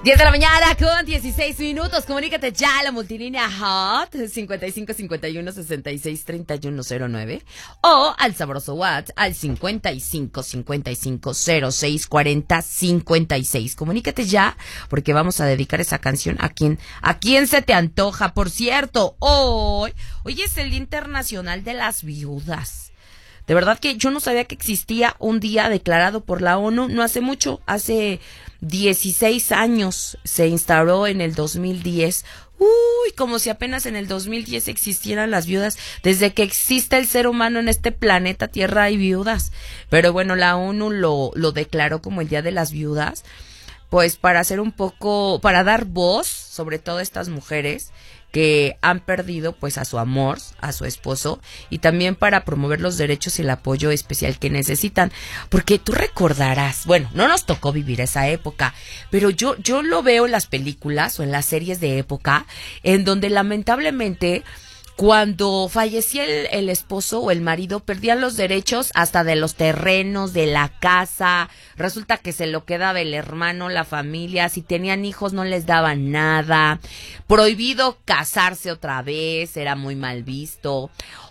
10 de la mañana con 16 minutos. Comunícate ya a la multilínea Hot 55 51 66 31 09 o al sabroso WhatsApp al 55 55 06 40 56. Comunícate ya porque vamos a dedicar esa canción a quien se te antoja. Por cierto, hoy es el Día Internacional de las Viudas. De verdad que yo no sabía que existía un día declarado por la ONU no hace mucho, hace 16 años, se instauró en el 2010. Como si apenas en el 2010 existieran las viudas. Desde que existe el ser humano en este planeta Tierra hay viudas. Pero bueno, la ONU lo declaró como el Día de las Viudas, pues para hacer para dar voz, sobre todo a estas mujeres que han perdido pues a su amor, a su esposo, y también para promover los derechos y el apoyo especial que necesitan, porque tú recordarás, bueno, no nos tocó vivir esa época, pero yo lo veo en las películas o en las series de época, en donde lamentablemente cuando fallecía el esposo o el marido, perdían los derechos hasta de los terrenos, de la casa. Resulta que se lo quedaba el hermano, la familia. Si tenían hijos no les daban nada. Prohibido casarse otra vez, era muy mal visto.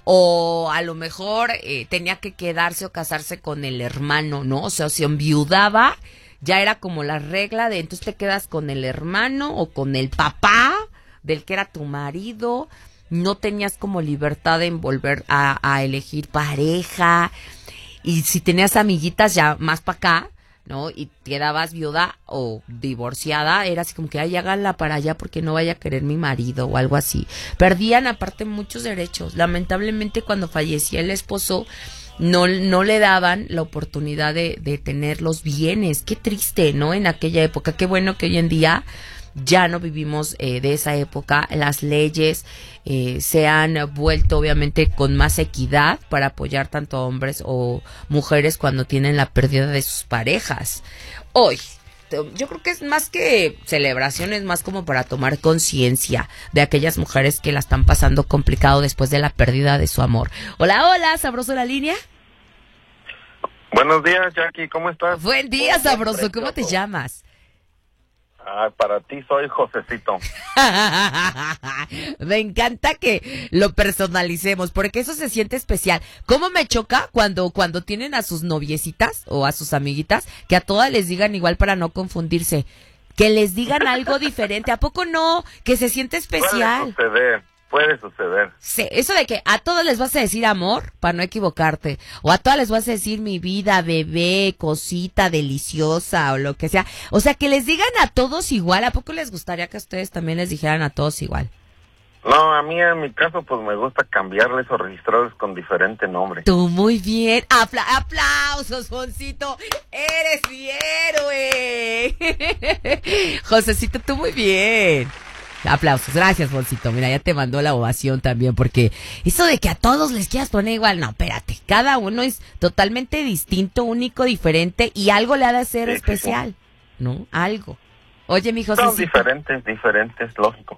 O a lo mejor tenía que quedarse o casarse con el hermano, ¿no? O sea, si enviudaba, ya era como la regla de entonces te quedas con el hermano o con el papá del que era tu marido. No tenías como libertad de volver a elegir pareja. Y si tenías amiguitas ya más para acá, ¿no? Y quedabas viuda o divorciada, era así como que, ay, háganla para allá porque no vaya a querer mi marido o algo así. Perdían aparte muchos derechos. Lamentablemente cuando fallecía el esposo, no le daban la oportunidad de tener los bienes. Qué triste, ¿no? En aquella época. Qué bueno que hoy en día ya no vivimos de esa época. Las leyes se han vuelto obviamente con más equidad para apoyar tanto a hombres o mujeres cuando tienen la pérdida de sus parejas. Hoy yo creo que es más que celebración, es más como para tomar conciencia de aquellas mujeres que la están pasando complicado después de la pérdida de su amor. Hola, sabroso la línea. Buenos días, Jackie, ¿cómo estás? Buen día, sabroso, ¿cómo te llamas? Para ti soy Josecito. Me encanta que lo personalicemos, porque eso se siente especial. ¿Cómo me choca cuando tienen a sus noviecitas o a sus amiguitas que a todas les digan igual para no confundirse? Que les digan algo diferente. ¿A poco no? Que se siente especial. Puede suceder. Sí, eso de que a todas les vas a decir amor, para no equivocarte, o a todas les vas a decir mi vida, bebé, cosita deliciosa, o lo que sea. O sea, que les digan a todos igual. ¿A poco les gustaría que a ustedes también les dijeran a todos igual? No, a mí en mi caso pues me gusta cambiarles o registrarles con diferente nombre. Tú muy bien. Aplausos, Joncito. Eres mi héroe. Josecito, tú muy bien. Aplausos, gracias, Bolsito. Mira, ya te mandó la ovación también, porque eso de que a todos les quieras poner igual, no, espérate, cada uno es totalmente distinto, único, diferente, y algo le ha de hacer especial, sí. ¿No? Algo. Oye, mi Josecito. Son diferentes, lógico.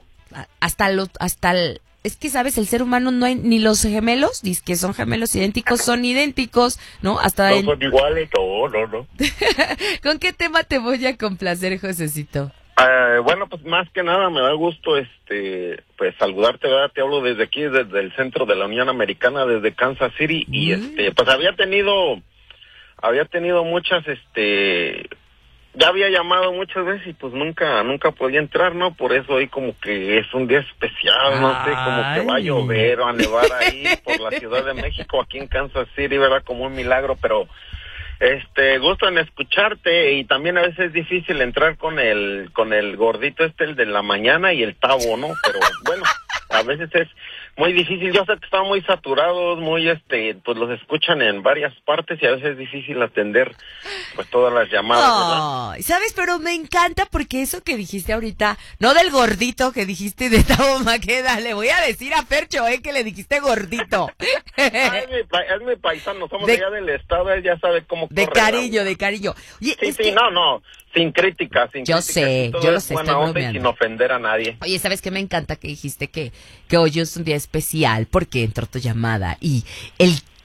Es que, ¿sabes? El ser humano no hay, ni los gemelos, dice que son gemelos idénticos, son idénticos, ¿no? Hasta no son iguales, no. ¿Con qué tema te voy a complacer, Josecito? Bueno, pues más que nada me da gusto pues saludarte, ¿verdad? Te hablo desde aquí, desde el centro de la Unión Americana, desde Kansas City, y pues había tenido muchas, ya había llamado muchas veces y pues nunca podía entrar, ¿no? Por eso hoy como que es un día especial, no sé, como que va a llover o a nevar ahí por la Ciudad de México, aquí en Kansas City, ¿verdad? Como un milagro, pero gusto en escucharte, y también a veces es difícil entrar con el gordito el de la mañana y el Tavo, ¿no? Pero bueno, a veces es muy difícil. Yo sé que están muy saturados, pues los escuchan en varias partes y a veces es difícil atender pues todas las llamadas, ¿verdad? ¿Sabes? Pero me encanta porque eso que dijiste ahorita, no del gordito que dijiste de Tavo Maqueda, le voy a decir a Fercho, que le dijiste gordito. Es mi paisano, somos allá del estado, él ya sabe cómo de cariño. Oye, no, sin crítica. Yo sé, yo lo sé, buena onda y sin ofender a nadie. Oye, ¿sabes qué? Me encanta que dijiste que hoy es un día especial porque entró tu llamada y el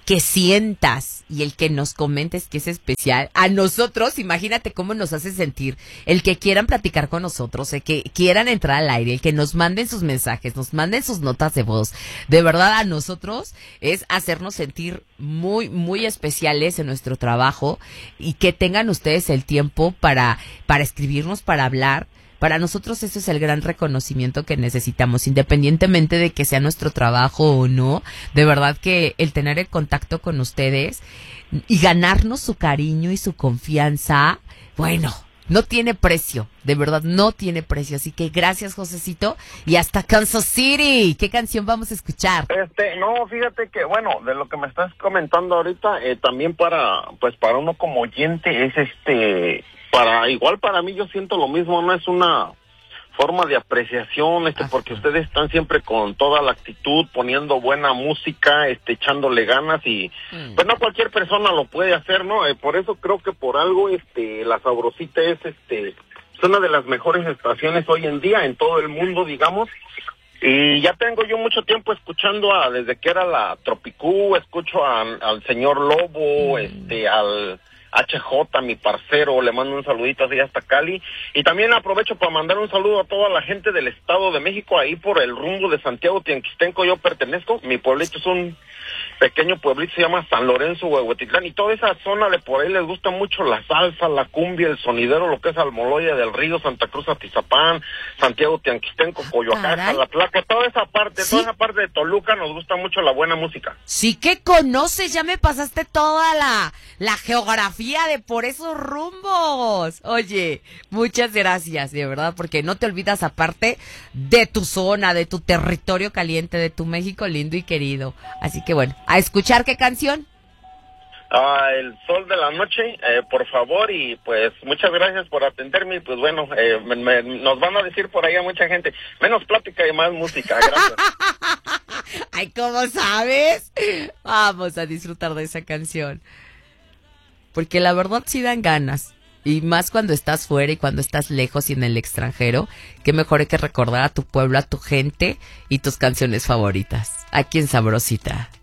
que sientas y el que nos comentes que es especial, a nosotros, imagínate cómo nos hace sentir, el que quieran platicar con nosotros, el que quieran entrar al aire, el que nos manden sus mensajes, nos manden sus notas de voz, de verdad a nosotros es hacernos sentir muy, muy especiales en nuestro trabajo y que tengan ustedes el tiempo para escribirnos, para hablar. Para nosotros eso es el gran reconocimiento que necesitamos, independientemente de que sea nuestro trabajo o no. De verdad que el tener el contacto con ustedes y ganarnos su cariño y su confianza, bueno, no tiene precio, de verdad no tiene precio. Así que gracias, Josecito, y hasta Kansas City. ¿Qué canción vamos a escuchar? No, fíjate que, bueno, de lo que me estás comentando ahorita, también para uno como oyente es igual para mí yo siento lo mismo, no es una forma de apreciación, porque ustedes están siempre con toda la actitud, poniendo buena música, echándole ganas y pues no cualquier persona lo puede hacer, ¿no? Por eso creo que por algo La Sabrosita es una de las mejores estaciones hoy en día en todo el mundo, digamos. Y ya tengo yo mucho tiempo escuchando desde que era la Tropicú, escucho al señor Lobo, al HJ, mi parcero, le mando un saludito así hasta Cali, y también aprovecho para mandar un saludo a toda la gente del Estado de México, ahí por el rumbo de Santiago Tianquistenco yo pertenezco, mi pueblito es un pequeño pueblito, se llama San Lorenzo, Huehuetitlán, y toda esa zona de por ahí les gusta mucho la salsa, la cumbia, el sonidero, lo que es Almoloya del Río, Santa Cruz, Atizapán, Santiago Tianquistenco, Coyoacán, Jalaplatla, toda esa parte de Toluca nos gusta mucho la buena música. Sí que conoces, ya me pasaste toda la geografía de por esos rumbos. Oye, muchas gracias, de verdad, porque no te olvidas aparte de tu zona, de tu territorio caliente, de tu México lindo y querido. Así que bueno, ¿a escuchar qué canción? El sol de la noche, por favor, y pues muchas gracias por atenderme, y pues bueno, nos van a decir por ahí a mucha gente, menos plática y más música, gracias. Ay, ¿cómo sabes? Vamos a disfrutar de esa canción, porque la verdad sí dan ganas, y más cuando estás fuera y cuando estás lejos y en el extranjero, qué mejor que recordar a tu pueblo, a tu gente y tus canciones favoritas, aquí en Sabrosita.